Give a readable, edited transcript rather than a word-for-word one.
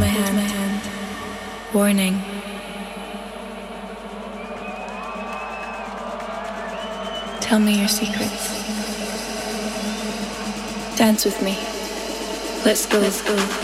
my hand. Warning. Tell me your secrets. Dance with me. Let's go.